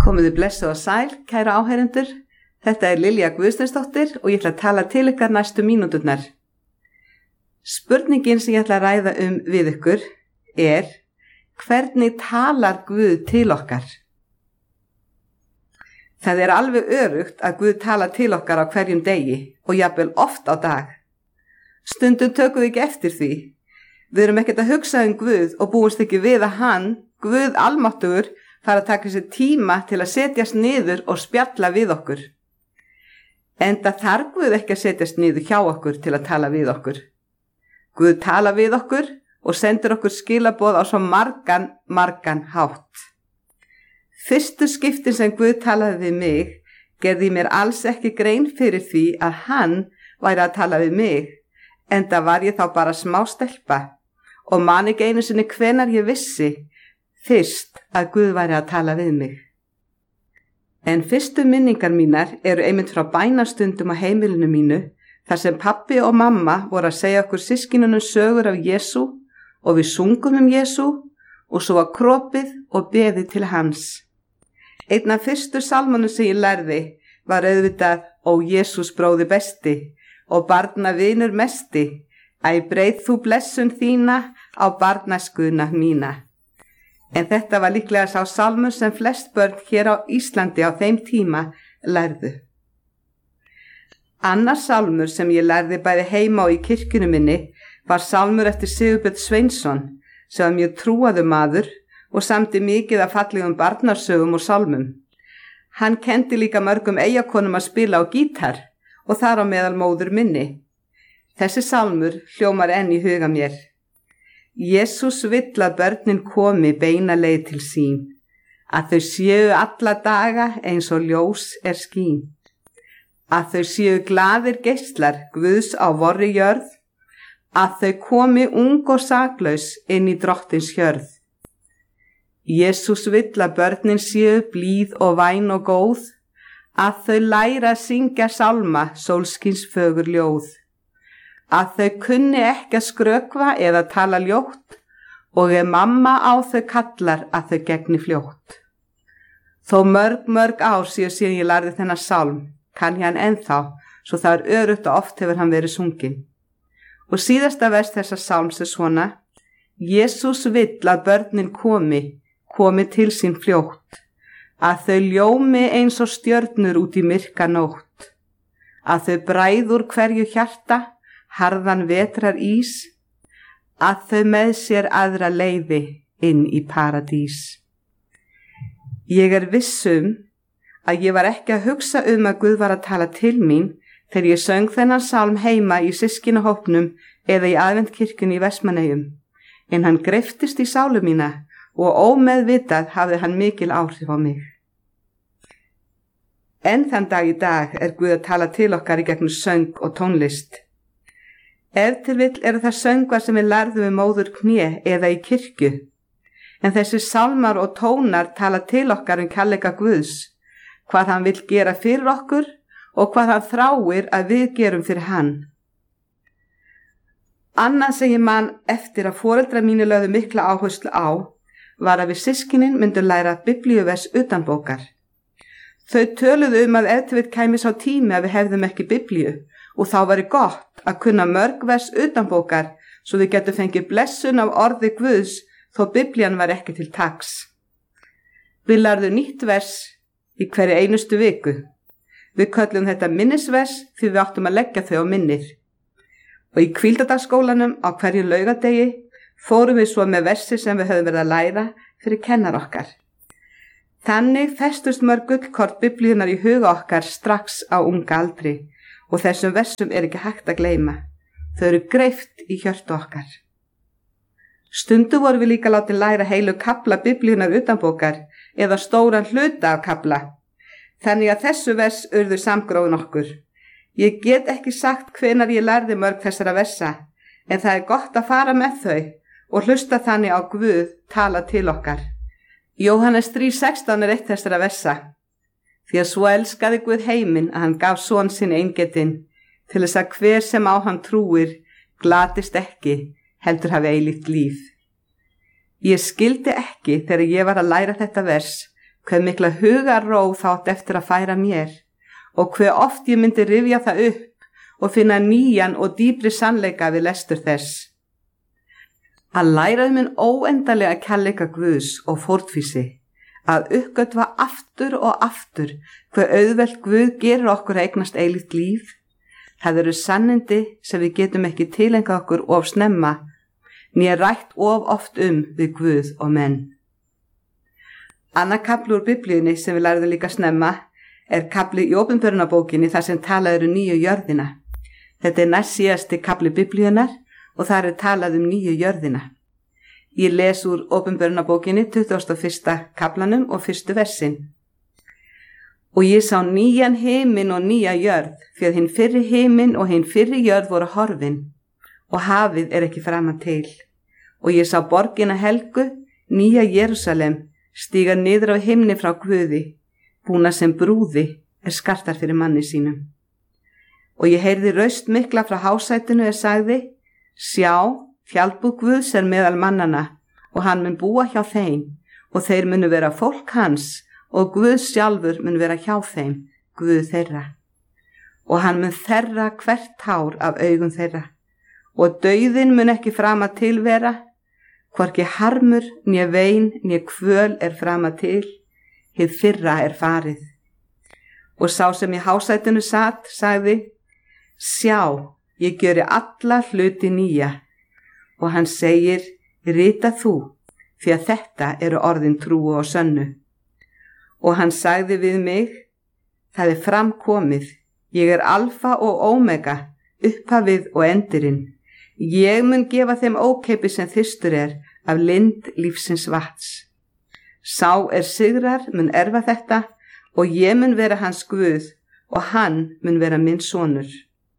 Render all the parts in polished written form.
Komiði blessuð og sæl, kæra áheyrendur. Þetta Lilja Guðsteinsdóttir og ég ætla að tala til ykkar næstu mínúturnar. Spurningin sem ég ætla að ræða við ykkur hvernig talar Guð til okkar? Það alveg örugt að Guð talar til okkar á hverjum degi og jafnvel oft á dag. Stundum tökum við ekki eftir því. Við erum ekkert að hugsa Guð og búumst ekki við að hann, Guð almáttugur, fara að taka sér tíma til að setjast niður og spjalla við okkur. Enda þarf Guð ekki að setjast niður hjá okkur til að tala við okkur. Guð tala við okkur og sendur okkur skilaboð á svo margan hátt. Fyrstu skiptin sem Guð talaði við mig gerði mér alls ekki grein fyrir því að hann væri að tala við mig, enda var ég þá bara smá stelpa og man ekki einu sinni hvenær ég vissi fyrst að Guð væri að tala við mig. En fyrstu minningar mínar einmitt frá bænastundum á heimilinu mínu, þar sem pabbi og mamma voru að segja okkur systkinunum sögur af Jesú og við sungum Jesú og svo var kropið og beðið til hans. Einn af fyrstu salmunum sem ég lærði var auðvitað Ó Jesús bróði besti og barna vinur mesti, æ breið þú blessun þína á barnaskuna mína. En þetta var líklega sá salmur sem flest börn hér á Íslandi á þeim tíma lærðu. Annar salmur sem ég lærði bæði heima og í kirkjunni minni var salmur eftir Sigurbjörn Sveinsson, sem var mjög trúaður maður og samdi mikið af fallegum barnarsögum og salmum. Hann kenndi líka mörgum eyjakonum að spila á gítar og þar á meðal móður minni. Þessi salmur hljómar enn í huga mér. Jesús vill að börnin komi beina leið til sín, að þau séu alla daga eins og ljós skín, að þau séu glaðir geislar Guðs á vorri jörð, að þau komi ung og saklaus inn í drottins hjörð. Jesús vill að börnin séu blíð og væn og góð, að þau læra að syngja sálma sólskins fögur ljóð, að þau kunni ekki að skrökva eða tala ljótt og mamma á þau kallar að þau gegni fljótt. Þó mörg ár síðan ég lærði þennan sálm, kann ég hann ennþá, svo það örugt og oft hefur hann verið sunginn. Og síðasta vers þessa sálms svona: Jesús vill að börnin komi til sín fljótt, að þau ljómi eins og stjörnur út í myrka nótt, að þau bræð úr hverju hjarta harðan vetrar ís, að þau með sér aðra leiði inn í paradís. Ég viss að ég var ekki að hugsa að Guð var að tala til mín þegar ég söng þennan sálm heima í systkinahópnum eða í aðventkirkjunni í Vestmannaeyjum, en hann greiftist í sálu mína og ómeðvitað hafði hann mikil áhrif á mig. En þann dag í dag Guð að tala til okkar í gegnum söng og tónlist. Ef til vill það söngvar sem við lærðum við móður kné eða í kirkju, en þessi sálmar og tónar tala til okkar kærleika Guðs, hvað hann vill gera fyrir okkur og hvað hann þráir að við gerum fyrir hann. Annað sem ég man eftir að foreldrar mínu lögðu mikla áherslu á var að við systkinin myndum læra biblíuvers utanbókar. Þau töluðu að ef til vill kæmi sá tími að við hefðum ekki biblíu og þá væri gott að kunna mörg vers utanbókar svo við getum fengið blessun af orði Guðs þó biblían var ekki til taks. Við lærðum nýtt vers í hverju einustu viku. Við köllum þetta minnisvers því við áttum að leggja þau á minnið. Og í hvíldadagsskólanum á hverju laugadegi fórum við svo með versi sem við höfum verið að læra fyrir kennar okkar. Þannig festust mörg gullkort biblíunar í huga okkar strax á unga aldri og þessum versum ekki hægt að gleyma. Þau greift í hjörtu okkar. Stundum vorum við líka látið læra heilu kafla biblíunar utanbókar eða stóran hluta af kafla. Þannig að þessu vers urðu samgróin okkur. Ég get ekki sagt hvenær ég lærði mörg þessara versa, en það gott að fara með þau og hlusta þannig á Guð tala til okkar. Jóhannes 3:16 eitt þessara versa. Því að svo elskaði Guð heiminn að hann gaf son sinn eingetinn til þess að hver sem á hann trúir glatist ekki, heldur hafi eilíft líf. Ég skildi ekki þegar ég var að læra þetta vers hve mikla hugarró þátt eftir að færa mér og hve oft ég myndi rifja það upp og finna nýjan og dýpri sannleika við lestur þess. Að læra minn óendanlega kærleika Guðs og fórnfýsi, að uppgötva aftur og aftur hve auðvelt Guð gerir okkur að eignast eilíft líf, það eru sannindi sem við getum ekki tilengað okkur of snemma, né rætt of oft við Guð og menn. Annar kafli úr Biblíunni sem við lærðum líka snemma kafli í Opinberunarbókinni þar sem talað nýju jörðina. Þetta næst síðasti kafli Biblíunnar og þar talað nýju jörðina. Ég les úr Opinberunarbókinni 21. kaflanum og 1. versin. Og ég sá nýjan himinn og nýja jörð, því að hinn fyrri himinn og hinn fyrri jörð voru horfin, og hafið ekki framan til. Og ég sá borgina helgu, nýja Jerúsalem, stíga niður á himni frá Guði, búna sem brúði skartar fyrir manni sínum. Og ég heyrði raust mikla frá hásætinu sagði, sjá, fjallbúð Guðs meðal mannana, og hann mun búa hjá þeim, og þeir munu vera fólk hans, og Guð sjálfur mun vera hjá þeim, Guð þeirra. Og hann mun þerra hvert hár af augum þeirra, og dauðinn mun ekki frama til vera, hvorki harmur, né vein, né kvöl frama til, hið fyrra farið. Og sá sem í hásætinu sat, sagði, sjá, ég gjöri alla hluti nýja. Og hann segir, rita þú, því að þetta orðin trúu og sönnu. Og hann sagði við mig, það framkomið, ég alfa og omega, upphafið og endirinn. Ég mun gefa þeim ókeypis sem þyrstur af lind lífsins vatns. Sá sigrar mun erfa þetta og ég mun vera hans Guð og hann mun vera minn sonur.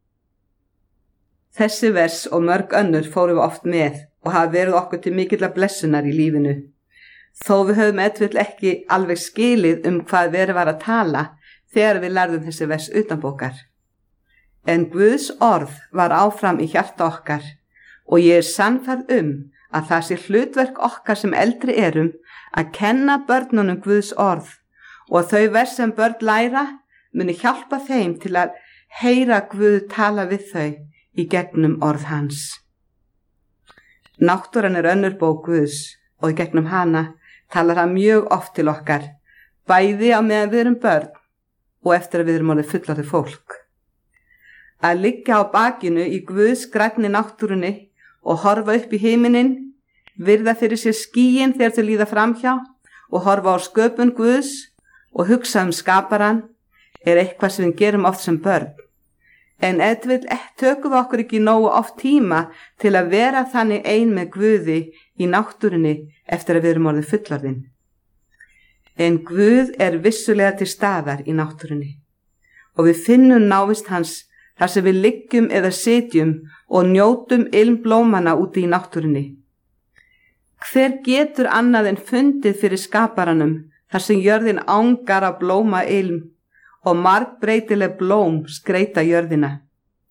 Þessi vers og mörg önnur fórum við oft með og hafa verið okkur til mikilla blessunar í lífinu. Þó við höfum ekki alveg skilið hvað verið var að tala þegar við lærðum þessi vers utanbókar. En Guðs orð var áfram í hjarta okkar og ég sannfærð að það sé hlutverk okkar sem eldri að kenna börnunum Guðs orð og þau vers sem börn læra muni hjálpa þeim til að heyra Guð tala við þau í gegnum orð hans. Náttúran önnur bók Guðs og í gegnum hana talar hann mjög oft til okkar, bæði á meðan við börn og eftir að við orðið fullorðið fólk. Að liggja á bakinu í Guðs grænni náttúrunni og horfa upp í himininn, virða fyrir sér skýin þegar þau líða framhjá og horfa á sköpun Guðs og hugsa skaparann eitthvað sem við gerum oft sem börn. En tökum við okkur ekki nógu oft tíma til að vera þannig ein með Guði í náttúrunni eftir að við orðið fullorðin. En Guð vissulega til staðar í náttúrunni og við finnum návist hans þar sem við liggjum eða sitjum og njótum ilmblómana úti í náttúrunni. Hver getur annað en fundið fyrir skaparanum þar sem jörðin angar af blóma ilm og margbreytileg blóm skreyta jörðina.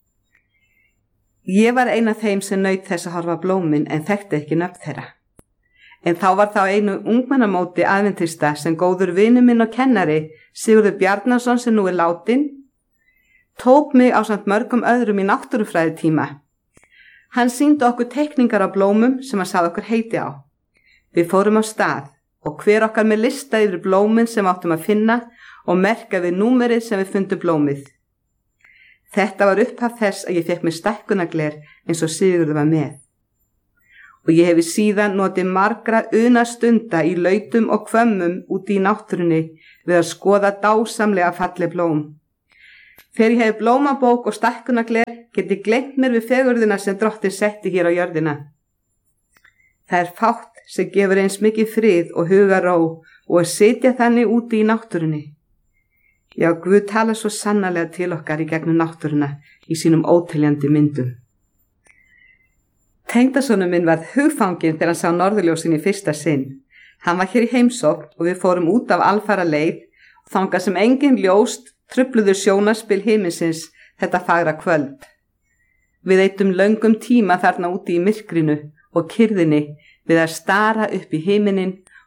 Ég var ein af þeim sem naut þess að horfa blómin en þekkti ekki nöfn þeirra. En þá var einu ungmennamóti aðventista sem góður vinur minn og kennari, Sigurður Bjarnason sem nú látin, tók mig ásamt mörgum öðrum í náttúrufræðitíma. Hann sýndi okkur teikningar af blómum sem hann sagði okkur heiti á. Við fórum á stað og hver okkar með lista yfir blómin sem áttum að finna og merka við númerið sem við fundum blómið. Þetta var upphaf þess að ég fékk mér stækkunargler eins og Sigurður var með. Og ég hefi síðan notið margra unastunda í lautum og hvömmum úti í náttúrunni við að skoða dásamlega falleg blóm. Þegar ég hefi blómabók og stækkunargler get ég gleymt mér við fegurðina sem Drottinn setti hér á jörðina. Það fátt sem gefur eins mikið frið og hugarró og að sitja þannig úti í náttúrunni. Já, Guð talar svo sannarlega til okkar í gegnum náttúruna í sínum óteljandi myndum. Tengdasonur minn varð hugfanginn þegar hann sá norðurljósin í fyrsta sinn. Hann var hér í heimsókn og við fórum út af alfara leið, þangað sem engin ljóst trufluðu sjónarspil himinsins þetta fagra kvöld. Við eyddum löngum tíma þarna úti í myrkrinu og kyrrðinni við að stara upp í himinin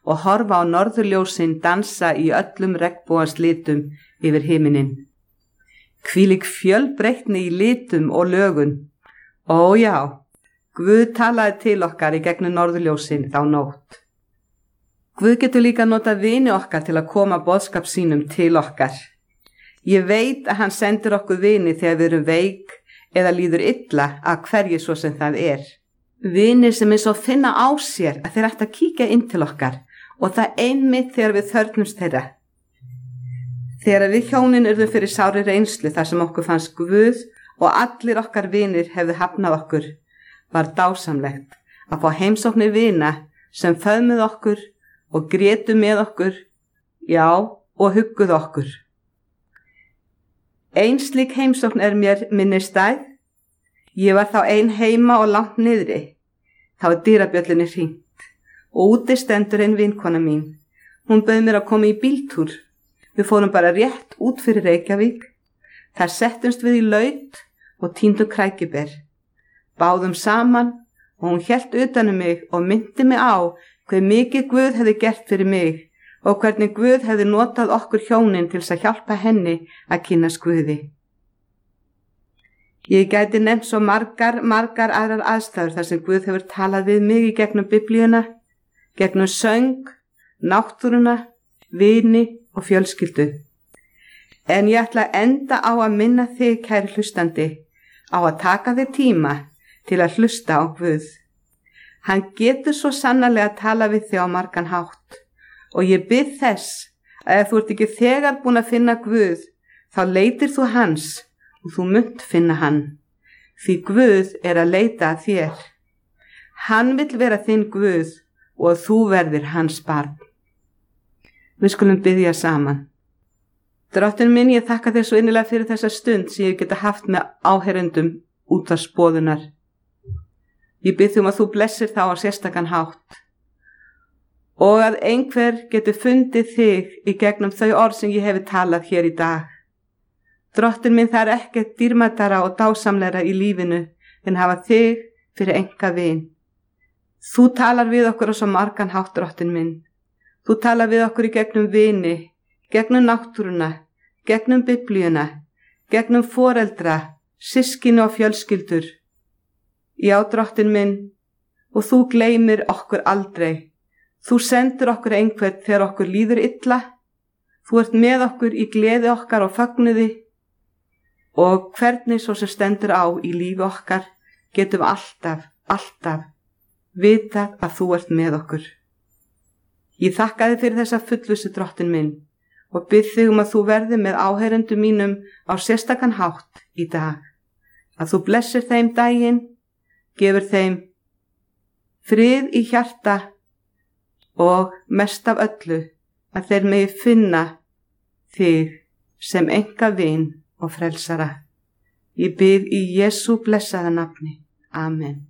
og horfa á norðurljósin dansa í öllum regnbogans litum yfir himinin. Hvílík fjölbreytni í litum og lögun. Ó já, Guð talaði til okkar í gegnum norðurljósin þá nótt. Guð getur líka notað vini okkar til að koma boðskap sínum til okkar. Ég veit að hann sendir okkur vini þegar við erum veik eða líður illa að hverju svo sem það er. Vinir sem eins og finna á sér að þeir ættu að kíkja inn til okkar og það einmitt þegar við þörfnumst þeirra. Þegar við hjónin urðum fyrir sári reynslu þar sem okkur fannst Guð og allir okkar vinir hefðu hafnað okkur, var dásamlegt að fá heimsóknir vina sem föðmuð okkur og grétu með okkur, já, og hugguð okkur. Ein slík heimsókn mér minnisstæð. Ég var þá ein heima og langt niðri. Þá var dyrabjöllunni hringt og úti stendur ein vinkona mín. Hún bauð mér að koma í bíltúr. Við fórum bara rétt út fyrir Reykjavík. Þar settumst við í laut og tíndum krækiber. Báðum saman og hún hélt utan mig og myndi mig á hve mikið Guð hefði gert fyrir mig og hvernig Guð hefði notað okkur hjónin til þess að hjálpa henni að kynnast Guði. Ég gæti nefnt svo margar aðrar aðstæður þar sem Guð hefur talað við mig í gegnum Biblíuna, gegnum söng, náttúruna, vini og fjölskyldu. En ég ætla að enda á að minna þig, kæri hlustandi, á að taka þér tíma til að hlusta á Guð. Hann getur svo sannarlega að tala við þig á margan hátt og ég bið þess að ef þú ert ekki þegar búin að finna Guð, þá leitir þú hans og þú munt finna hann. Því Guð er að leita að þér. Hann vill vera þinn Guð og þú verðir hans barn. Við skulum biðja saman. Drottinn minn, ég þakka þér svo innilega fyrir þessa stund sem ég geta haft með áheyrendum útvarpsboðunar. Ég bið um að þú blessir þá á sérstakan hátt og að einhver getur fundið þig í gegnum þau orð sem ég hefi talað hér í dag. Drottinn minn, það er ekkert dýrmætara og dásamlegra í lífinu en hafa þig fyrir enga vin. Þú talar við okkur á svo margan hátt, Drottinn minn. Þú talar við okkur í gegnum vini, gegnum náttúruna, gegnum Biblíuna, gegnum foreldra, systkini og fjölskyldur. Já, Drottinn minn, og þú gleymir okkur aldrei. Þú sendir okkur einhvern þegar okkur líður illa. Þú ert með okkur í gleði okkar og fögnuði og hvernig svo sem stendur á í lífi okkar getum alltaf vitað að þú ert með okkur. Ég þakka þig fyrir þessa fullvissu, Drottinn minn, og bið þig að þú verði með áheyrendum mínum á sérstakan hátt í dag. Að þú blessir þeim daginn, gefur þeim frið í hjarta og mest af öllu að þeir megi finna þig sem enga vin og frelsara. Ég bið í Jesú blessaða nafni. Amen.